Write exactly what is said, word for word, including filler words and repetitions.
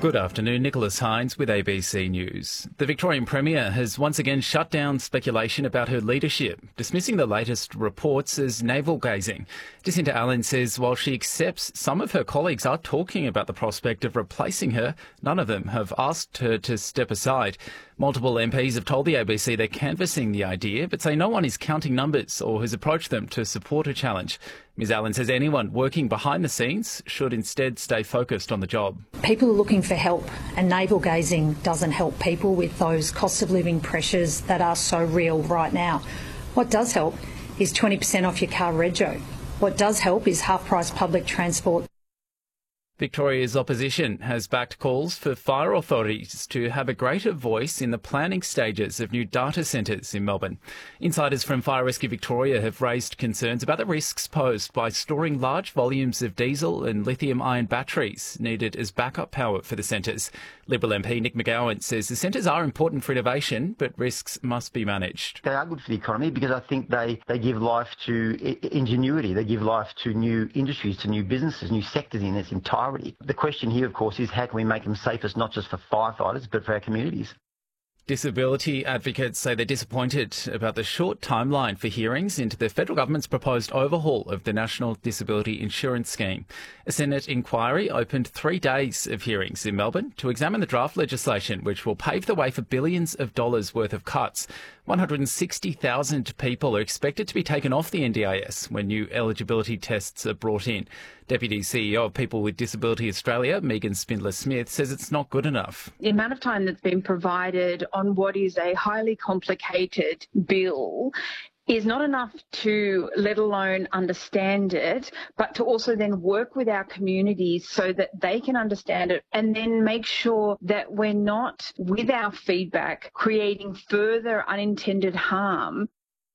Good afternoon, Nicholas Hines with A B C News. The Victorian Premier has once again shut down speculation about her leadership, dismissing the latest reports as navel-gazing. Jacinta Allen says while she accepts some of her colleagues are talking about the prospect of replacing her, none of them have asked her to step aside. Multiple M Ps have told the A B C they're canvassing the idea, but say no one is counting numbers or has approached them to support a challenge. Ms Allen says anyone working behind the scenes should instead stay focused on the job. People are looking for help, and navel-gazing doesn't help people with those cost of living pressures that are so real right now. What does help is twenty percent off your car rego. What does help is half-price public transport. Victoria's opposition has backed calls for fire authorities to have a greater voice in the planning stages of new data centres in Melbourne. Insiders from Fire Rescue Victoria have raised concerns about the risks posed by storing large volumes of diesel and lithium-ion batteries needed as backup power for the centres. Liberal M P Nick McGowan says the centres are important for innovation, but risks must be managed. They are good for the economy because I think they, they give life to I- ingenuity, they give life to new industries, to new businesses, new sectors in its entirety. The question here, of course, is how can we make them safest not just for firefighters but for our communities? Disability advocates say they're disappointed about the short timeline for hearings into the federal government's proposed overhaul of the National Disability Insurance Scheme. A Senate inquiry opened three days of hearings in Melbourne to examine the draft legislation which will pave the way for billions of dollars worth of cuts. one hundred sixty thousand people are expected to be taken off the N D I S when new eligibility tests are brought in. Deputy C E O of People with Disability Australia, Megan Spindler-Smith, says it's not good enough. The amount of time that's been provided on what is a highly complicated bill is not enough to let alone understand it, but to also then work with our communities so that they can understand it and then make sure that we're not, with our feedback, creating further unintended harm.